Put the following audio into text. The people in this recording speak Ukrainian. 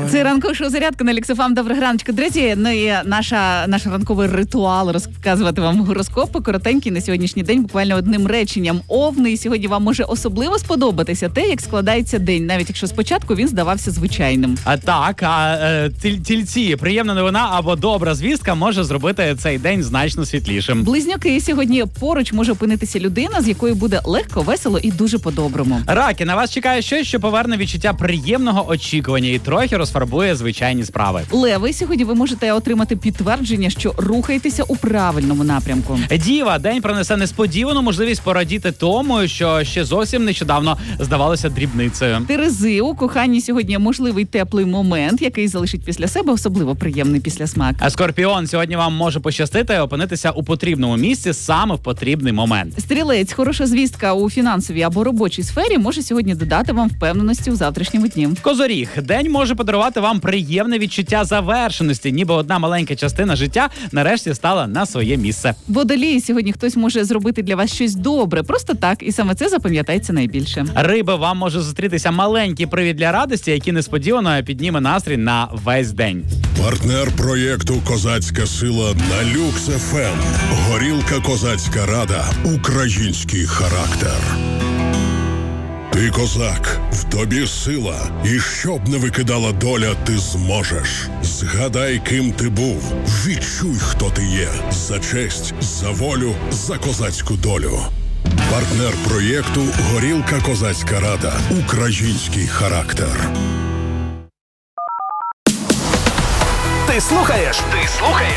Це ранкове шоу «Зарядка» на Лікс.ФМ. Доброго раночку, друзі. Ну і наш ранковий ритуал розказувати вам гороскопи коротенький на сьогоднішній день, буквально одним реченням. Овни, і сьогодні вам може особливо сподобатися те, як складається день, навіть якщо спочатку він здавався звичайним. Тільці, приємна новина або добра звістка може зробити цей день значно світлішим. Близнюки, сьогодні поруч може опинитися людина, з якою буде легко, весело і дуже по-доброму. Раки, на вас чекає щось, що поверне відчуття приємного очікування і трохи розфарбує звичайні справи. Леви, сьогодні ви можете отримати підтвердження, що рухаєтеся у правильному напрямку. Діва, день принесе несподівану можливість порадіти тому, що ще зовсім нещодавно здавалося дрібницею. Терези, у коханні сьогодні можливий теплий момент, який залишить після себе особливо приємний післясмак. А Скорпіон, сьогодні вам може пощастити опинитися у потрібному місці саме в потрібний момент. Стрілець, хороша звістка у фінансовій або робочій сфері може сьогодні додати вам впевненості у завтрашньому дні. Козоріг, день може подарувати вам приємне відчуття завершеності, ніби одна маленька частина життя нарешті стала на своє місце. Водолії, сьогодні хтось може зробити для вас щось добре, просто так, і саме це запам'ятається найбільше. Риби, вам може зустрітися маленький привід для радості, який несподівано підніме настрій на весь день. Партнер проєкту «Козацька сила» на Люкс.ФМ. Горілка «Козацька рада». Український характер. Ти козак, в тобі сила, і щоб не викидала доля, ти зможеш. Згадай, ким ти був, відчуй, хто ти є. За честь, за волю, за козацьку долю. Партнер проєкту «Горілка Козацька рада». Український характер. Ти слухаєш